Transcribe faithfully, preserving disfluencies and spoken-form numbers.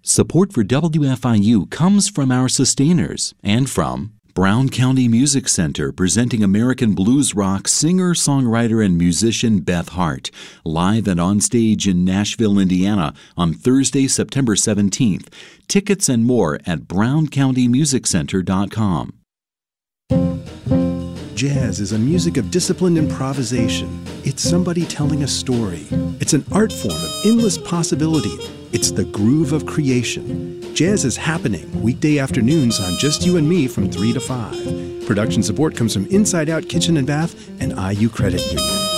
Support for W F I U comes from our sustainers and from Brown County Music Center, presenting American blues rock singer, songwriter, and musician Beth Hart, live and on stage in Nashville, Indiana on Thursday, September seventeenth. Tickets and more at brown county music center dot com. Jazz is a music of disciplined improvisation. It's somebody telling a story. It's an art form of endless possibility. It's the groove of creation. Jazz is happening weekday afternoons on Just You and Me from three to five. Production support comes from Inside Out Kitchen and Bath and I U Credit Union.